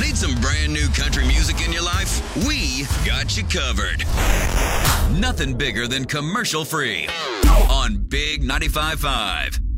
Need some brand new country music in your life? We got you covered. Nothing bigger than commercial free on Big 95.5.